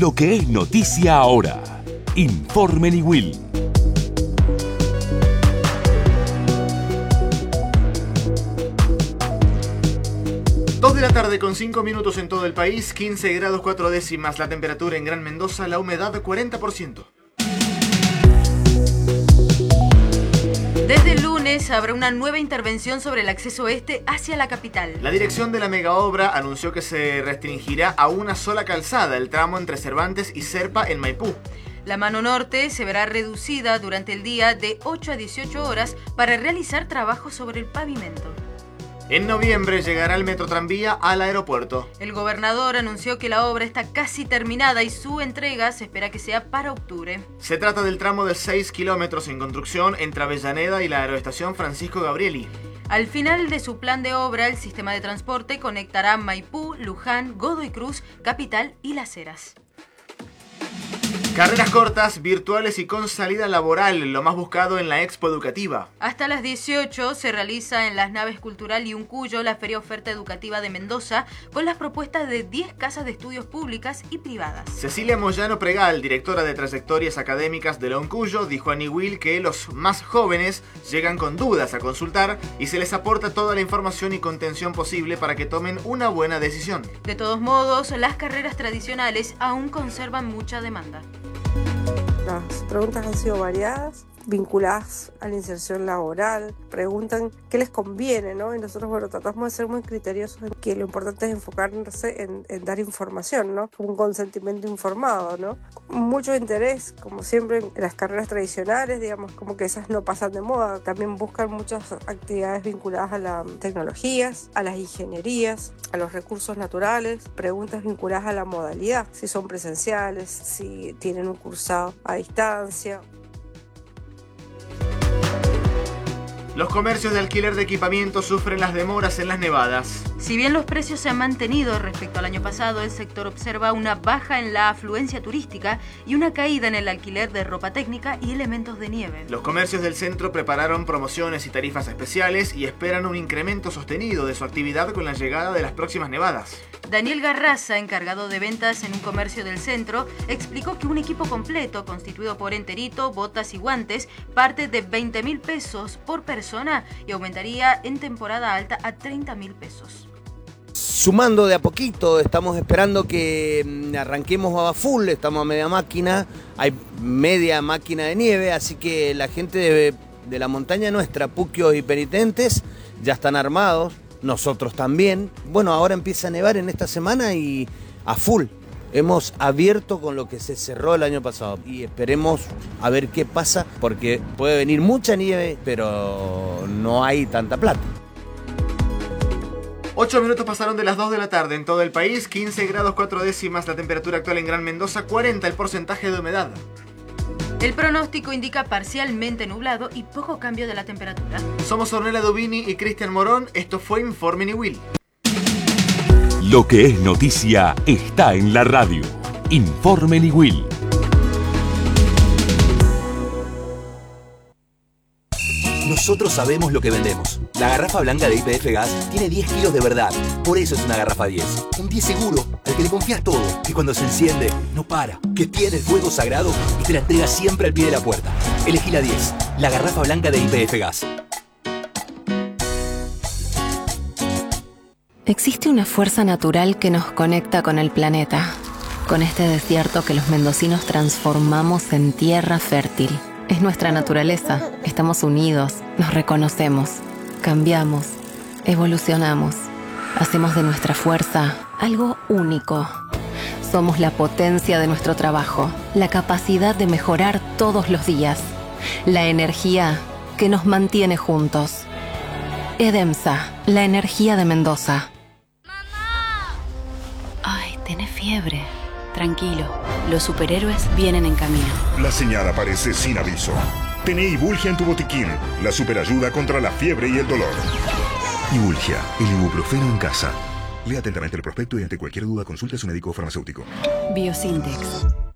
Lo que es noticia ahora. Informe Niwil. 2 de la tarde con 5 minutos en todo el país, 15 grados 4 décimas la temperatura en Gran Mendoza, la humedad 40%. Desde el lunes habrá una nueva intervención sobre el acceso este hacia la capital. La dirección de la megaobra anunció que se restringirá a una sola calzada, el tramo entre Cervantes y Serpa en Maipú. La mano norte se verá reducida durante el día de 8 a 18 horas para realizar trabajos sobre el pavimento. En noviembre llegará el metrotranvía al aeropuerto. El gobernador anunció que la obra está casi terminada y su entrega se espera que sea para octubre. Se trata del tramo de 6 kilómetros en construcción entre Avellaneda y la aeroestación Francisco Gabrieli. Al final de su plan de obra, el sistema de transporte conectará Maipú, Luján, Godoy Cruz, Capital y Las Heras. Carreras cortas, virtuales y con salida laboral, lo más buscado en la Expo Educativa. Hasta las 18 se realiza en las naves Cultural y Uncuyo la Feria Oferta Educativa de Mendoza con las propuestas de 10 casas de estudios públicas y privadas. Cecilia Moyano Pregal, directora de Trayectorias Académicas de la Uncuyo, dijo a Niwil que los más jóvenes llegan con dudas a consultar y se les aporta toda la información y contención posible para que tomen una buena decisión. De todos modos, las carreras tradicionales aún conservan mucha demanda. Las preguntas han sido variadas, vinculadas a la inserción laboral, preguntan qué les conviene, ¿no? Y nosotros, tratamos de ser muy criteriosos en que lo importante es enfocarse en dar información, ¿no? Un consentimiento informado, ¿no? Mucho interés, como siempre, en las carreras tradicionales, digamos, como que esas no pasan de moda. También buscan muchas actividades vinculadas a las tecnologías, a las ingenierías, a los recursos naturales, preguntas vinculadas a la modalidad, si son presenciales, si tienen un cursado a distancia. Los comercios de alquiler de equipamiento sufren las demoras en las nevadas. Si bien los precios se han mantenido respecto al año pasado, el sector observa una baja en la afluencia turística y una caída en el alquiler de ropa técnica y elementos de nieve. Los comercios del centro prepararon promociones y tarifas especiales y esperan un incremento sostenido de su actividad con la llegada de las próximas nevadas. Daniel Garraza, encargado de ventas en un comercio del centro, explicó que un equipo completo, constituido por enterito, botas y guantes, parte de 20.000 pesos por persona y aumentaría en temporada alta a 30.000 pesos. Sumando de a poquito, estamos esperando que arranquemos a full, estamos a media máquina, hay media máquina de nieve, así que la gente de la montaña nuestra, Puquios y Penitentes, ya están armados, nosotros también. Bueno, ahora empieza a nevar en esta semana y a full. Hemos abierto con lo que se cerró el año pasado y esperemos a ver qué pasa, porque puede venir mucha nieve, pero no hay tanta plata. 8 minutos pasaron de las 2 de la tarde en todo el país, 15 grados 4 décimas la temperatura actual en Gran Mendoza, 40 el porcentaje de humedad. El pronóstico indica parcialmente nublado y poco cambio de la temperatura. Somos Ornella Dubini y Cristian Morón, esto fue Informe Niwil. Lo que es noticia está en la radio. Informe Niwil. Nosotros sabemos lo que vendemos. La garrafa blanca de YPF Gas tiene 10 kilos de verdad. Por eso es una garrafa 10. Un 10 seguro, al que le confías todo. Que cuando se enciende, no para. Que tiene el fuego sagrado y te la entrega siempre al pie de la puerta. Elegí la 10. La garrafa blanca de YPF Gas. Existe una fuerza natural que nos conecta con el planeta. Con este desierto que los mendocinos transformamos en tierra fértil. Es nuestra naturaleza. Estamos unidos, nos reconocemos, cambiamos, evolucionamos. Hacemos de nuestra fuerza algo único. Somos la potencia de nuestro trabajo, la capacidad de mejorar todos los días, la energía que nos mantiene juntos. EDEMSA, la energía de Mendoza. ¡Mamá! Ay, tenés fiebre. Tranquilo, los superhéroes vienen en camino. La señal aparece sin aviso. Tené Ibulgia en tu botiquín, la superayuda contra la fiebre y el dolor. Ibulgia, el ibuprofeno en casa. Lea atentamente el prospecto y ante cualquier duda consulte a su médico farmacéutico. Biosintex.